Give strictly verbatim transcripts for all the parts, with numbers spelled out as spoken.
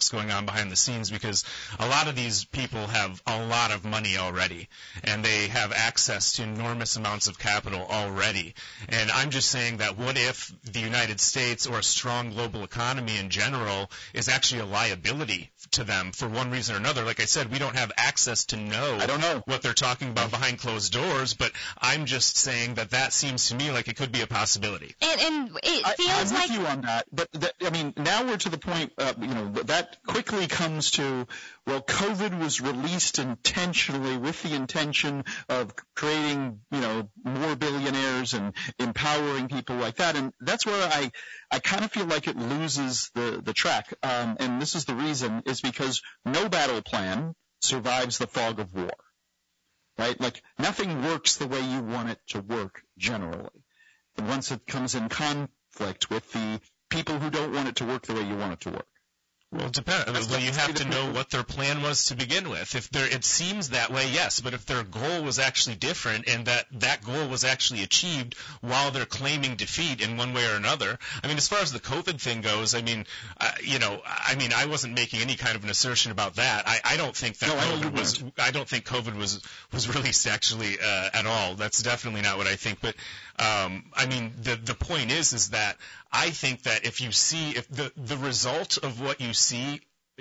what's going on behind the scenes, because a lot of these people have a lot of money already, and they have access to enormous amounts of capital already. And I'm just saying that what if the United States or a strong global economy in general is actually a liability to them for one reason or another? Like I said, we don't have access to know, I don't know what they're talking about behind closed doors, but I'm just saying that that seems to me like it could be a possibility. And, and it feels I, I'm like with you on that, but that, I mean, now we're to the point, uh, you know, that quickly comes to, well, COVID was released intentionally with the intention of creating, you know, more billionaires and empowering people like that, and that's where I, I kind of feel like it loses the, the track, um, and this is the reason, is because no battle plan survives the fog of war, right? Like, nothing works the way you want it to work generally. And once it comes in conflict with the people who don't want it to work the way you want it to work. Well, it depends. Well, you have to know what their plan was to begin with. If there, it seems that way, yes. But if their goal was actually different, and that that goal was actually achieved while they're claiming defeat in one way or another, I mean, as far as the COVID thing goes, I mean, uh, you know, I mean, I wasn't making any kind of an assertion about that. I, I don't think that no, COVID I was. I don't think COVID was was released actually uh, at all. That's definitely not what I think. But um, I mean, the the point is, is that I think that if you see if the the result of what you see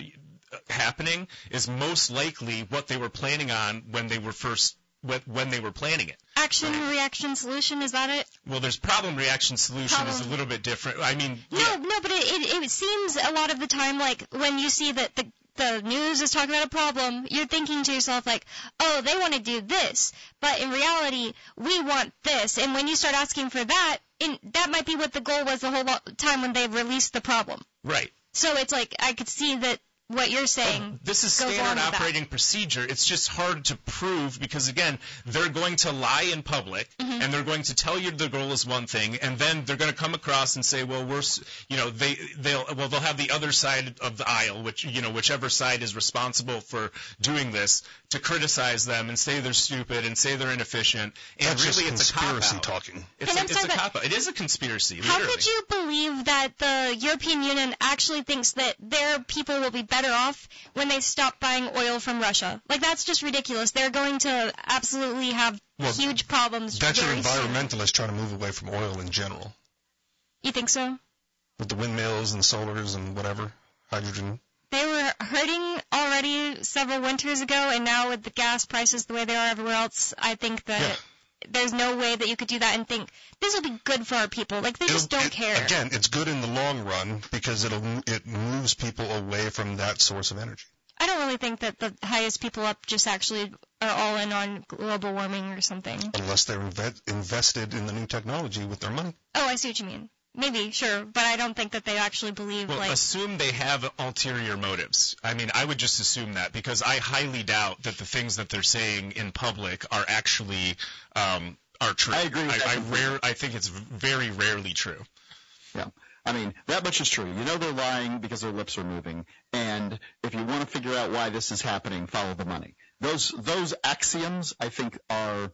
happening is most likely what they were planning on when they were first when they were planning it. Action, reaction, solution, is that it? Well, there's problem, reaction, solution problem. is a little bit different. I mean, no, yeah. no, but it, it it seems a lot of the time like when you see that the the news is talking about a problem, you're thinking to yourself like, oh, they want to do this, but in reality, we want this. And when you start asking for that, in, that might be what the goal was the whole time when they released the problem. Right. So it's like I could see that what you're saying well, this is goes standard along with operating that. procedure. It's just hard to prove because, again, they're going to lie in public, mm-hmm. and they're going to tell you the goal is one thing, and then they're going to come across and say, well, we're, you know, they, they'll, well, they'll have the other side of the aisle, which, you know, whichever side is responsible for doing this, to criticize them and say they're stupid and say they're inefficient. And That's really, just it's conspiracy a cop-out. talking. It's and a, I'm it's sorry, a cop-out. It is a conspiracy. How literally. could you believe that the European Union actually thinks that their people will be better off when they stop buying oil from Russia? Like, that's just ridiculous. They're going to absolutely have well, huge problems. That's your very environmentalists soon. trying to move away from oil in general. You think so? With the windmills and solars and whatever, hydrogen. They were hurting already several winters ago, and now with the gas prices the way they are everywhere else, I think that yeah. there's no way that you could do that and think, this will be good for our people. Like, they It'll, just don't it, care. Again, it's good in the long run because it'll it moves people away from that source of energy. I don't really think that the highest people up just actually are all in on global warming or something. Unless they're inve- invested in the new technology with their money. Oh, I see what you mean. Maybe, sure, but I don't think that they actually believe, well, like... assume they have ulterior motives. I mean, I would just assume that because I highly doubt that the things that they're saying in public are actually um, are true. I agree with I, that. I, rare, I think it's very rarely true. Yeah. I mean, that much is true. You know they're lying because their lips are moving. And if you want to figure out why this is happening, follow the money. Those those axioms, I think, are,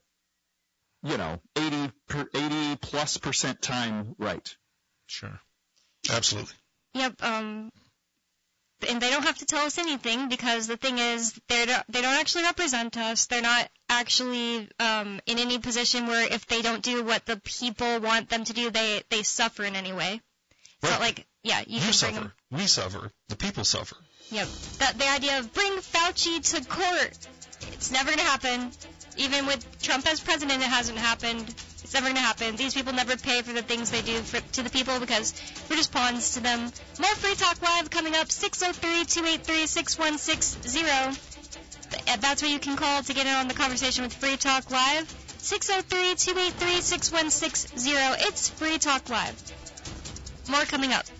you know, eighty, per, eighty plus percent time right. Sure. Absolutely. Yep, um... and they don't have to tell us anything because the thing is, they don't, they don't actually represent us. They're not actually um, in any position where if they don't do what the people want them to do, they, they suffer in any way. It's Right. not like, yeah, you, You can suffer. bring them. We suffer. The people suffer. Yep. That, the idea of bring Fauci to court, it's never going to happen. Even with Trump as president, it hasn't happened. It's never going to happen. These people never pay for the things they do for, to the people because we're just pawns to them. More Free Talk Live coming up, six oh three, two eight three, six one six zero. That's where you can call to get in on the conversation with Free Talk Live. six oh three, two eight three, six one six zero. It's Free Talk Live. More coming up.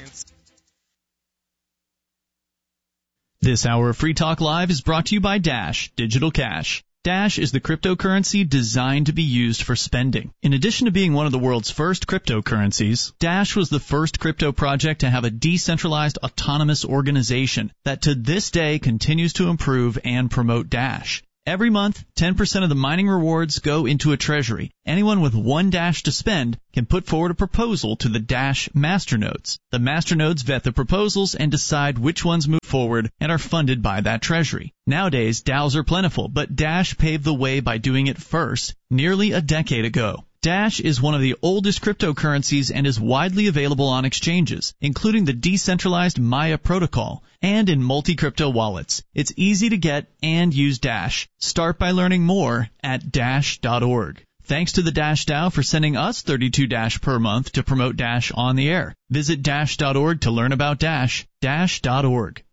This hour of Free Talk Live is brought to you by Dash Digital Cash. Dash is the cryptocurrency designed to be used for spending. In addition to being one of the world's first cryptocurrencies, Dash was the first crypto project to have a decentralized autonomous organization that to this day continues to improve and promote Dash. Every month, ten percent of the mining rewards go into a treasury. Anyone with one Dash to spend can put forward a proposal to the Dash masternodes. The masternodes vet the proposals and decide which ones move forward and are funded by that treasury. Nowadays, DAOs are plentiful, but Dash paved the way by doing it first, nearly a decade ago. Dash is one of the oldest cryptocurrencies and is widely available on exchanges, including the decentralized Maya protocol, and in multi-crypto wallets. It's easy to get and use Dash. Start by learning more at dash dot org. Thanks to the Dash DAO for sending us thirty-two Dash per month to promote Dash on the air. Visit dash dot org to learn about Dash. dash dot org.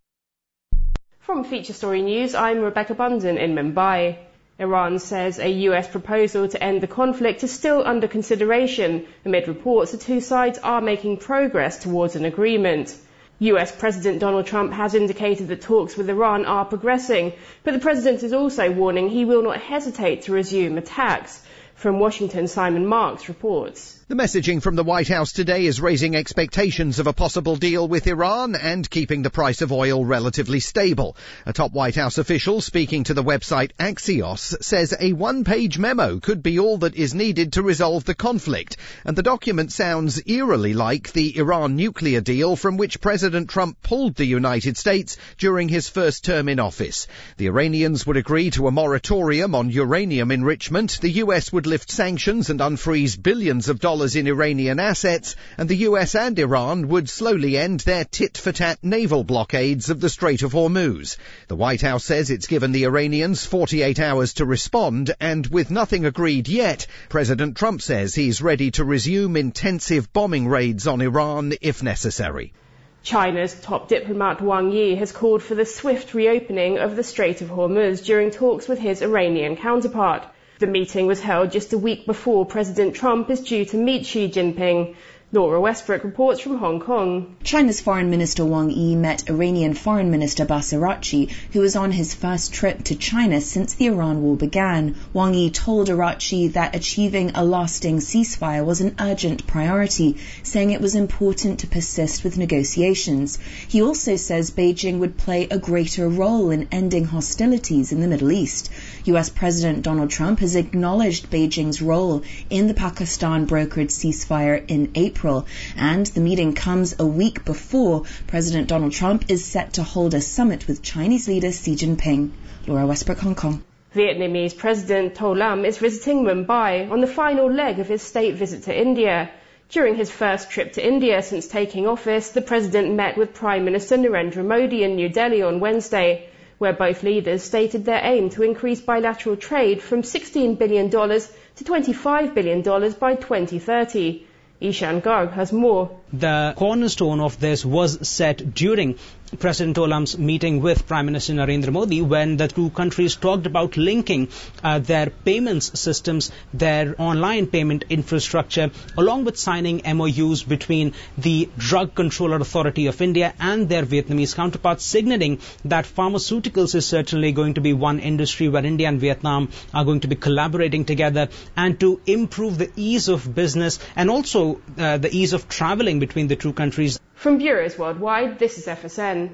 From Feature Story News, I'm Rebecca Bunden in Mumbai. Iran says a U S proposal to end the conflict is still under consideration. Amid reports, the two sides are making progress towards an agreement. U S President Donald Trump has indicated that talks with Iran are progressing, but the president is also warning he will not hesitate to resume attacks. From Washington, Simon Marks reports. The messaging from the White House today is raising expectations of a possible deal with Iran and keeping the price of oil relatively stable. A top White House official speaking to the website Axios says a one-page memo could be all that is needed to resolve the conflict, and the document sounds eerily like the Iran nuclear deal from which President Trump pulled the United States during his first term in office. The Iranians would agree to a moratorium on uranium enrichment, the U S would lift sanctions and unfreeze billions of dollars in Iranian assets, and the U S and Iran would slowly end their tit-for-tat naval blockades of the Strait of Hormuz. The White House says it's given the Iranians forty-eight hours to respond, and with nothing agreed yet, President Trump says he's ready to resume intensive bombing raids on Iran if necessary. China's top diplomat Wang Yi has called for the swift reopening of the Strait of Hormuz during talks with his Iranian counterpart. The meeting was held just a week before President Trump is due to meet Xi Jinping. Laura Westbrook reports from Hong Kong. China's Foreign Minister Wang Yi met Iranian Foreign Minister Abbas Araghchi, who was on his first trip to China since the Iran war began. Wang Yi told Araghchi that achieving a lasting ceasefire was an urgent priority, saying it was important to persist with negotiations. He also says Beijing would play a greater role in ending hostilities in the Middle East. U S President Donald Trump has acknowledged Beijing's role in the Pakistan-brokered ceasefire in April, and the meeting comes a week before President Donald Trump is set to hold a summit with Chinese leader Xi Jinping. Laura Westbrook, Hong Kong. Vietnamese President To Lam is visiting Mumbai on the final leg of his state visit to India. During his first trip to India since taking office, the president met with Prime Minister Narendra Modi in New Delhi on Wednesday, where both leaders stated their aim to increase bilateral trade from sixteen billion dollars to twenty-five billion dollars by twenty thirty. Ishan Garg has more. The cornerstone of this was set during President To Lam's meeting with Prime Minister Narendra Modi, when the two countries talked about linking uh, their payments systems, their online payment infrastructure, along with signing M O Us between the Drug Controller Authority of India and their Vietnamese counterparts, signaling that pharmaceuticals is certainly going to be one industry where India and Vietnam are going to be collaborating together, and to improve the ease of business and also uh, the ease of traveling between the two countries. From bureaus worldwide, this is F S N.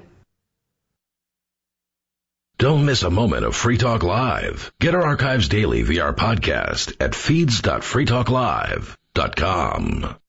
Don't miss a moment of Free Talk Live. Get our archives daily via our podcast at feeds dot free talk live dot com.